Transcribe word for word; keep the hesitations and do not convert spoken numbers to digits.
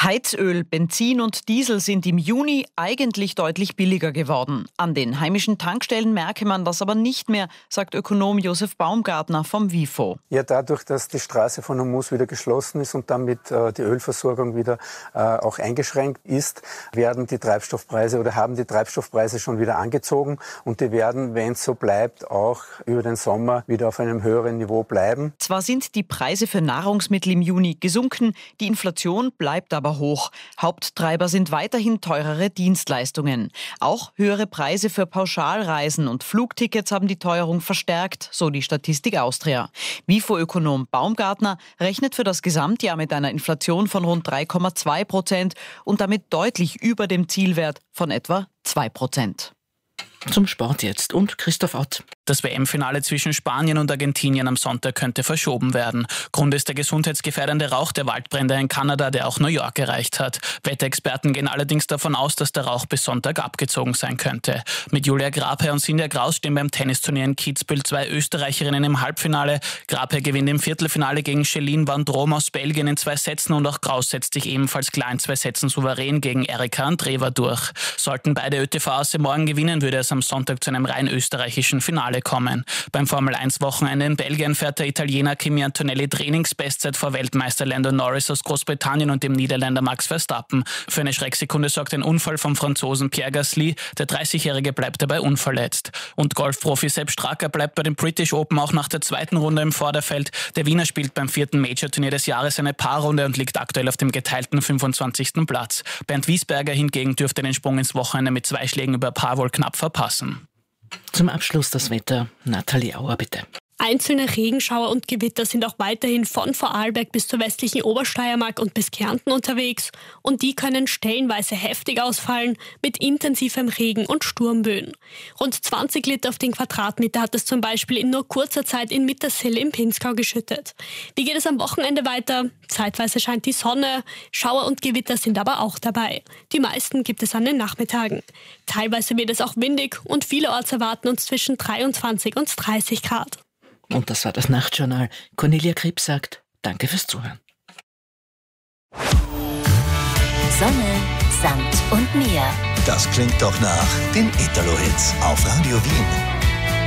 Heizöl, Benzin und Diesel sind im Juni eigentlich deutlich billiger geworden. An den heimischen Tankstellen merke man das aber nicht mehr, sagt Ökonom Josef Baumgartner vom WIFO. Ja, dadurch, dass die Straße von Hormuz wieder geschlossen ist und damit äh, die Ölversorgung wieder äh, auch eingeschränkt ist, werden die Treibstoffpreise oder haben die Treibstoffpreise schon wieder angezogen und die werden, wenn es so bleibt, auch über den Sommer wieder auf einem höheren Niveau bleiben. Zwar sind die Preise für Nahrungsmittel im Juni gesunken, die Inflation bleibt aber hoch. Haupttreiber sind weiterhin teurere Dienstleistungen. Auch höhere Preise für Pauschalreisen und Flugtickets haben die Teuerung verstärkt, so die Statistik Austria. WIFO-Ökonom Baumgartner rechnet für das Gesamtjahr mit einer Inflation von rund drei Komma zwei Prozent und damit deutlich über dem Zielwert von etwa zwei Prozent. Zum Sport jetzt und Christoph Ott. Das W M-Finale zwischen Spanien und Argentinien am Sonntag könnte verschoben werden. Grund ist der gesundheitsgefährdende Rauch der Waldbrände in Kanada, der auch New York erreicht hat. Wetterexperten gehen allerdings davon aus, dass der Rauch bis Sonntag abgezogen sein könnte. Mit Julia Grabherr und Sinja Graus stehen beim Tennisturnier in Kitzbühel zwei Österreicherinnen im Halbfinale. Grabherr gewinnt im Viertelfinale gegen Céline van Drome aus Belgien in zwei Sätzen und auch Graus setzt sich ebenfalls klar in zwei Sätzen souverän gegen Erika Andreeva durch. Sollten beide Ö T V-Asse morgen gewinnen, würde es am Sonntag zu einem rein österreichischen Finale kommen. Beim Formel eins Wochenende in Belgien fährt der Italiener Kimi Antonelli Trainingsbestzeit vor Weltmeister Lando Norris aus Großbritannien und dem Niederländer Max Verstappen. Für eine Schrecksekunde sorgt ein Unfall vom Franzosen Pierre Gasly. Der dreißigjährige bleibt dabei unverletzt. Und Golfprofi Sepp Straka bleibt bei den British Open auch nach der zweiten Runde im Vorderfeld. Der Wiener spielt beim vierten Major-Turnier des Jahres eine Paarrunde und liegt aktuell auf dem geteilten fünfundzwanzigsten Platz. Bernd Wiesberger hingegen dürfte den Sprung ins Wochenende mit zwei Schlägen über Paar wohl knapp verpassen. Zum Abschluss das Wetter. Nathalie Auer, bitte. Einzelne Regenschauer und Gewitter sind auch weiterhin von Vorarlberg bis zur westlichen Obersteiermark und bis Kärnten unterwegs. Und die können stellenweise heftig ausfallen mit intensivem Regen und Sturmböen. Rund zwanzig Liter auf den Quadratmeter hat es zum Beispiel in nur kurzer Zeit in Mittersill im Pinzgau geschüttet. Wie geht es am Wochenende weiter? Zeitweise scheint die Sonne, Schauer und Gewitter sind aber auch dabei. Die meisten gibt es an den Nachmittagen. Teilweise wird es auch windig und vielerorts erwarten uns zwischen dreiundzwanzig und dreißig Grad. Und das war das Nachtjournal. Cornelia Krips sagt, danke fürs Zuhören. Sonne, Sand und Meer. Das klingt doch nach den Italo-Hits auf Radio Wien.